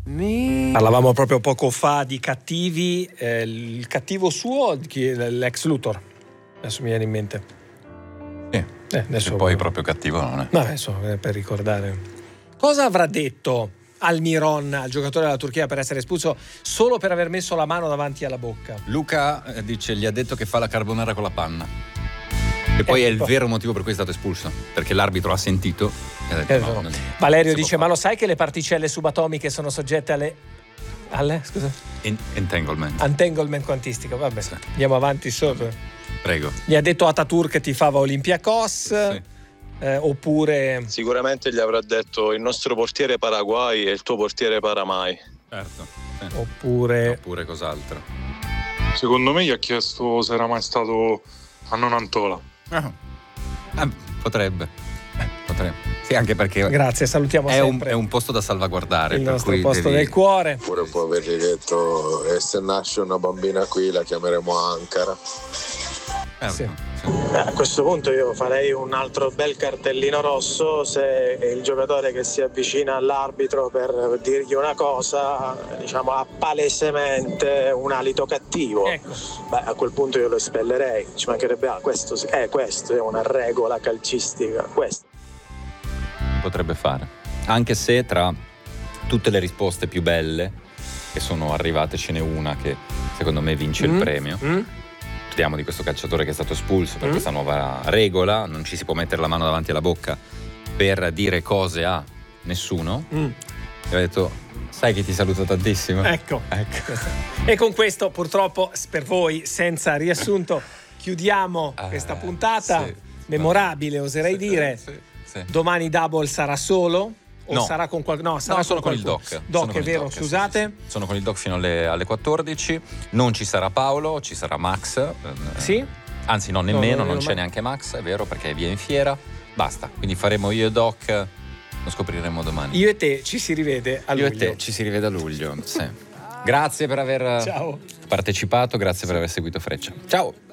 Parlavamo proprio poco fa di cattivi, il cattivo suo, l'ex Luthor, adesso mi viene in mente. Adesso poi proprio cattivo non è. No, adesso per ricordare. Cosa avrà detto Almiron al giocatore della Turchia per essere espulso solo per aver messo la mano davanti alla bocca? Luca dice, gli ha detto che fa la carbonara con la panna. E poi è il vero motivo per cui è stato espulso, perché l'arbitro ha sentito e ha detto no. Valerio dice, ma lo sai che le particelle subatomiche sono soggette alle scusa? Entanglement quantistico, vabbè, sì. Andiamo avanti sopra. Prego. Gli ha detto Ataturk tifava Olympiacos, sì. Oppure sicuramente gli avrà detto il nostro portiere Paraguay e il tuo portiere Paramai. Certo, sì. Oppure cos'altro. Secondo me gli ha chiesto se era mai stato a Nonantola. Potrebbe. Sì, anche perché grazie, salutiamo sempre. È un posto da salvaguardare, il nostro posto del cuore. Oppure può avergli detto, e se nasce una bambina qui la chiameremo Ankara. Sì. A questo punto io farei un altro bel cartellino rosso se il giocatore che si avvicina all'arbitro per dirgli una cosa, diciamo, ha palesemente un alito cattivo. Ecco. Beh, a quel punto io lo espellerei, ci mancherebbe questo è una regola calcistica, questo potrebbe fare, anche se tra tutte le risposte più belle che sono arrivate ce n'è una che secondo me vince il premio. Parliamo di questo calciatore che è stato espulso per questa nuova regola, non ci si può mettere la mano davanti alla bocca per dire cose a nessuno. E ha detto, sai che ti saluto tantissimo. Ecco. E con questo purtroppo per voi senza riassunto chiudiamo questa puntata memorabile, oserei dire. Sì. Domani Double sarà solo? O no. Sarà con qualcuno? No, sarà sono con il Doc. Doc, è vero, scusate. Sì. Sono con il Doc fino alle 14. Non ci sarà Paolo, ci sarà Max. Sì? Anzi, no, nemmeno, non c'è neanche Max, è vero, perché è via in fiera. Basta. Quindi faremo io e Doc, lo scopriremo domani. Io e te ci si rivede a luglio. Io e te ci si rivede a luglio, sì. Grazie per aver partecipato, grazie per aver seguito Freccia. Ciao!